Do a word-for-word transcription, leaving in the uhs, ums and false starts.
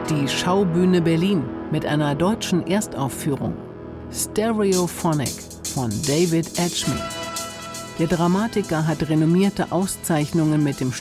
Die Schaubühne Berlin mit einer deutschen Erstaufführung. Stereophonic von David Edgemead. Der Dramatiker hat renommierte Auszeichnungen mit dem